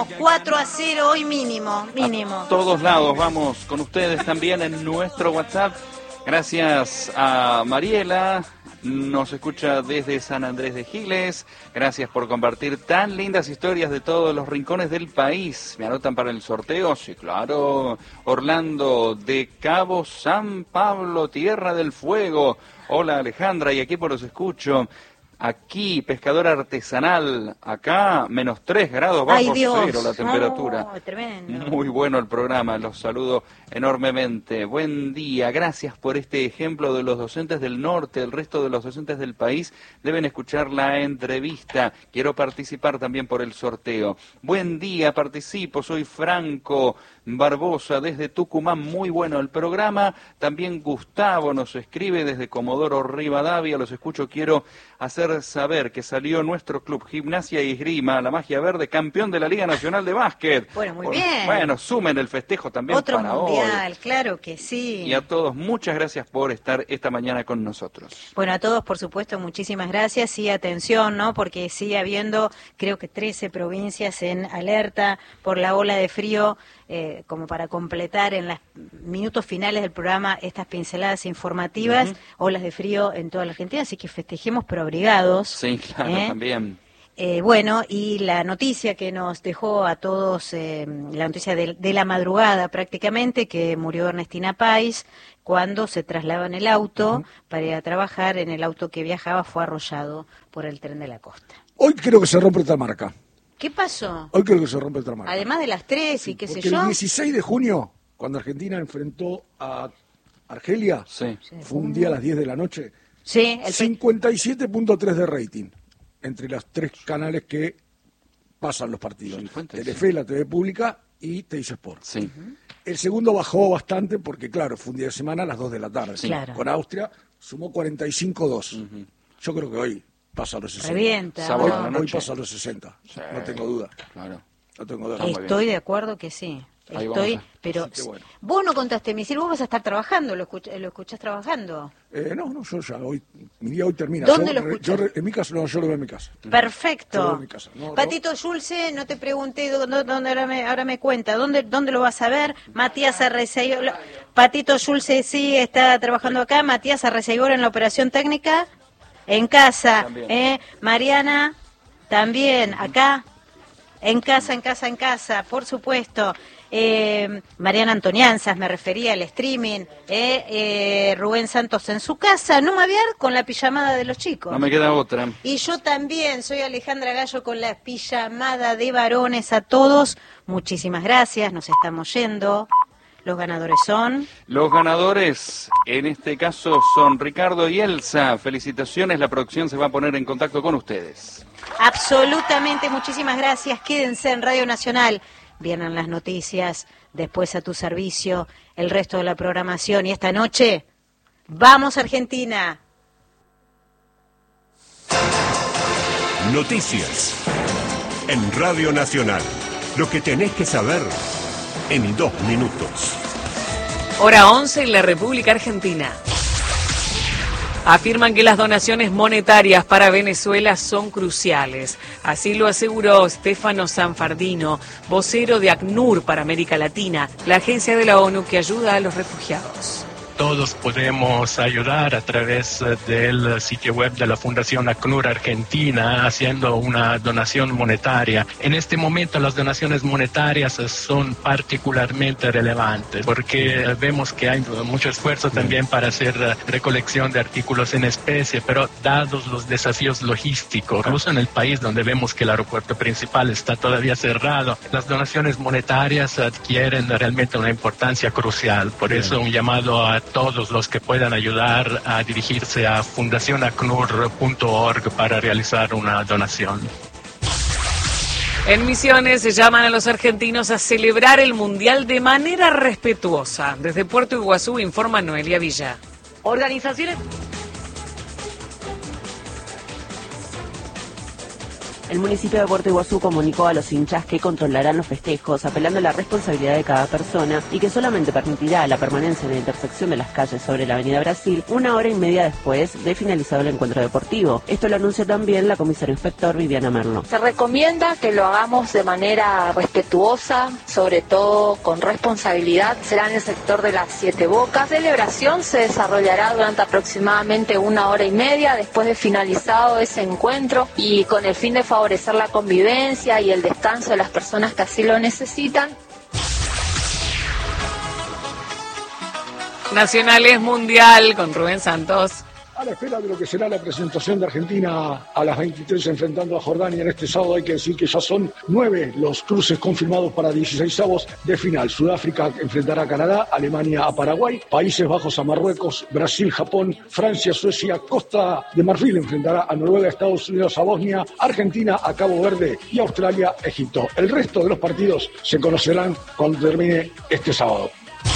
ganamos 4-0 hoy mínimo. A todos lados vamos con ustedes también en nuestro WhatsApp. Gracias a Mariela, nos escucha desde San Andrés de Giles. Gracias por compartir tan lindas historias de todos los rincones del país. ¿Me anotan para el sorteo? Sí, claro. Orlando de Cabo San Pablo, Tierra del Fuego. Hola Alejandra y equipo, los escucho. Aquí, pescador artesanal, acá, -3 grados bajo cero la temperatura. Oh, tremendo. Muy bueno el programa, los saludo enormemente. Buen día, gracias por este ejemplo de los docentes del norte. El resto de los docentes del país deben escuchar la entrevista. Quiero participar también por el sorteo. Buen día, participo, soy Franco Barbosa desde Tucumán. Muy bueno el programa. También Gustavo nos escribe desde Comodoro Rivadavia. Los escucho, quiero hacer saber que salió nuestro club Gimnasia y Esgrima, la Magia Verde, campeón de la Liga Nacional de Básquet. Bueno, muy bien. Bueno, sumen el festejo también otro para mundial, hoy. Claro que sí. Y a todos, muchas gracias por estar esta mañana con nosotros. Bueno, a todos, por supuesto, muchísimas gracias y atención, ¿no? Porque sigue habiendo, creo que 13 provincias en alerta por la ola de frío, como para completar en los minutos finales del programa estas pinceladas informativas, olas de frío en toda la Argentina, así que festejemos pero abrigados. Sí, claro, también. Bueno, y la noticia que nos dejó a todos, la noticia de la madrugada prácticamente, que murió Ernestina Pais cuando se trasladaba en el auto para ir a trabajar. En el auto que viajaba fue arrollado por el tren de la costa. Hoy creo que se rompe otra marca. ¿Qué pasó? Hoy creo que se rompe otra marca. Además de las 3 y qué sé yo. El 16 de junio, cuando Argentina enfrentó a Argelia, fue un día a las 10 de la noche. Sí, 57.3 de rating entre los 3 canales que pasan los partidos. 56. Telefe, la TV pública y Teis Sport. Sí. El segundo bajó bastante porque, claro, fue un día de semana a las 2 de la tarde. Sí. Claro. Con Austria sumó 45.2. Yo creo que hoy pasa a los 60. Revienta. Hoy pasa a los 60. Sí. No tengo duda. Claro. No tengo duda. Estoy de acuerdo que sí. Pero bueno. Vos no contaste, Misil, vos vas a estar trabajando, ¿lo escuchás trabajando? No, yo ya, mi día hoy termina. ¿Dónde lo escuchás? En mi casa, yo lo veo en mi casa. Perfecto. Yo lo veo en mi casa. Patito Schulze, no te pregunté dónde ahora me cuenta, ¿dónde lo vas a ver? Matías Arreceigor, Patito Schulze sí está trabajando acá, Matías Arreceigor en la operación técnica, en casa, Mariana también, acá. En casa, por supuesto. Mariana Antonianzas, me refería al streaming. Rubén Santos en su casa, no Maviar, con la pijamada de los chicos. No me queda otra. Y yo también, soy Alejandra Gallo con la pijamada de varones. A todos, muchísimas gracias, nos estamos yendo. Los ganadores son... Los ganadores, en este caso, son Ricardo y Elsa. Felicitaciones, la producción se va a poner en contacto con ustedes. Absolutamente, muchísimas gracias. Quédense en Radio Nacional. Vienen las noticias, después a tu servicio, el resto de la programación. Y esta noche, ¡vamos Argentina! Noticias en Radio Nacional. Lo que tenés que saber en 2 minutos. Hora 11 en la República Argentina. Afirman que las donaciones monetarias para Venezuela son cruciales. Así lo aseguró Stefano Sanfardino, vocero de ACNUR para América Latina, la agencia de la ONU que ayuda a los refugiados. Todos podemos ayudar a través del sitio web de la Fundación ACNUR Argentina haciendo una donación monetaria. En este momento las donaciones monetarias son particularmente relevantes porque vemos que hay mucho esfuerzo también para hacer recolección de artículos en especie, pero dados los desafíos logísticos, incluso en el país donde vemos que el aeropuerto principal está todavía cerrado, las donaciones monetarias adquieren realmente una importancia crucial. Por eso un llamado a todos los que puedan ayudar a dirigirse a fundacionacnur.org para realizar una donación. En Misiones se llaman a los argentinos a celebrar el Mundial de manera respetuosa. Desde Puerto Iguazú informa Noelia Villa. Organizaciones El municipio de Puerto Iguazú comunicó a los hinchas que controlarán los festejos, apelando a la responsabilidad de cada persona y que solamente permitirá la permanencia en la intersección de las calles sobre la Avenida Brasil 1 hora y media después de finalizado el encuentro deportivo. Esto lo anuncia también la comisaria inspector Viviana Merlo. Se recomienda que lo hagamos de manera respetuosa, sobre todo con responsabilidad. Será en el sector de las 7 Bocas. La celebración se desarrollará durante aproximadamente 1 hora y media después de finalizado ese encuentro y con el fin de favorecer la convivencia y el descanso de las personas que así lo necesitan. Nacionales Mundial con Rubén Santos. A la espera de lo que será la presentación de Argentina a las 23 enfrentando a Jordania en este sábado, hay que decir que ya son 9 los cruces confirmados para 16avos de final. Sudáfrica enfrentará a Canadá, Alemania a Paraguay, Países Bajos a Marruecos, Brasil, Japón, Francia, Suecia, Costa de Marfil enfrentará a Noruega, Estados Unidos a Bosnia, Argentina a Cabo Verde y Australia a Egipto. El resto de los partidos se conocerán cuando termine este sábado.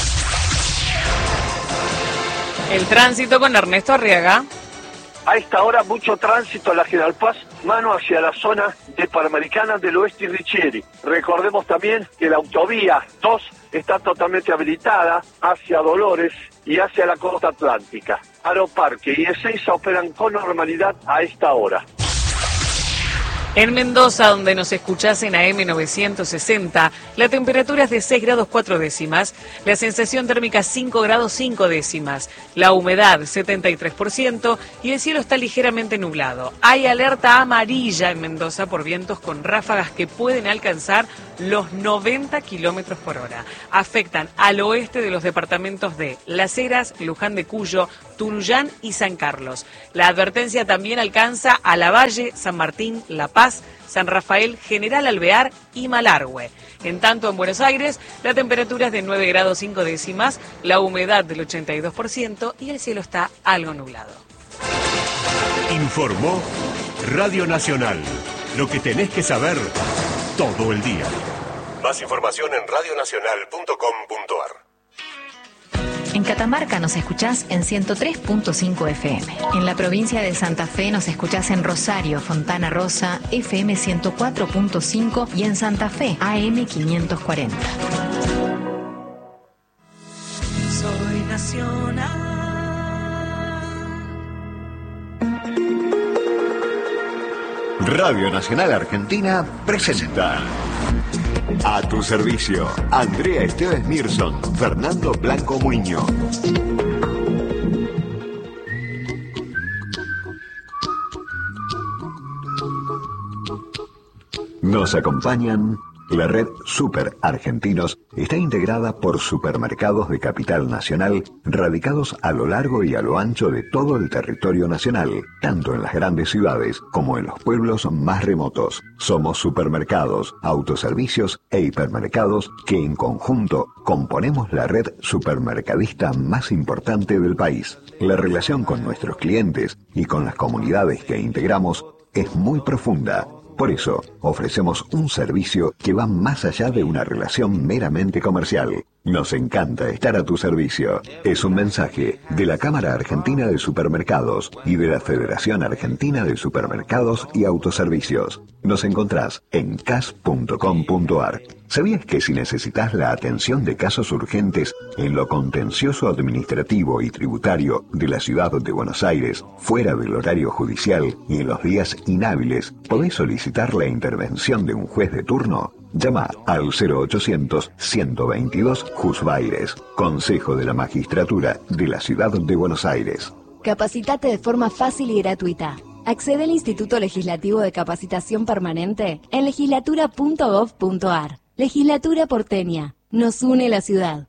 El tránsito con Ernesto Arriaga. A esta hora mucho tránsito en la General Paz, mano hacia la zona de Panamericana del Oeste y Richieri. Recordemos también que la autovía 2 está totalmente habilitada hacia Dolores y hacia la costa atlántica. Aeroparque y Ezeiza operan con normalidad a esta hora. En Mendoza, donde nos escuchás en AM 960, la temperatura es de 6 grados 4 décimas, la sensación térmica 5 grados 5 décimas, la humedad 73% y el cielo está ligeramente nublado. Hay alerta amarilla en Mendoza por vientos con ráfagas que pueden alcanzar los 90 kilómetros por hora. Afectan al oeste de los departamentos de Las Heras, Luján de Cuyo, Tunuyán y San Carlos. La advertencia también alcanza a Lavalle, San Martín, La Paz, San Rafael, General Alvear y Malargüe. En tanto, en Buenos Aires, la temperatura es de 9 grados 5 décimas, la humedad del 82% y el cielo está algo nublado. Informó Radio Nacional. Lo que tenés que saber todo el día. Más información en radionacional.com.ar. En Catamarca nos escuchás en 103.5 FM. En la provincia de Santa Fe nos escuchás en Rosario, Fontana Rosa, FM 104.5 y en Santa Fe, AM 540. Soy nacional. Radio Nacional Argentina presenta A tu servicio, Andrea Esteves Mirson, Fernando Blanco Muñoz. Nos acompañan. La red Super Argentinos está integrada por supermercados de capital nacional radicados a lo largo y a lo ancho de todo el territorio nacional, tanto en las grandes ciudades como en los pueblos más remotos. Somos supermercados, autoservicios e hipermercados que en conjunto componemos la red supermercadista más importante del país. La relación con nuestros clientes y con las comunidades que integramos es muy profunda. Por eso, ofrecemos un servicio que va más allá de una relación meramente comercial. Nos encanta estar a tu servicio. Es un mensaje de la Cámara Argentina de Supermercados y de la Federación Argentina de Supermercados y Autoservicios. Nos encontrás en cas.com.ar. ¿Sabías que si necesitas la atención de casos urgentes en lo contencioso administrativo y tributario de la ciudad de Buenos Aires, fuera del horario judicial y en los días inhábiles, podés solicitar la intervención de un juez de turno? Llama al 0800-122 Jusbaires, Consejo de la Magistratura de la Ciudad de Buenos Aires. Capacitate de forma fácil y gratuita. Accede al Instituto Legislativo de Capacitación Permanente en legislatura.gov.ar. Legislatura porteña. Nos une la ciudad.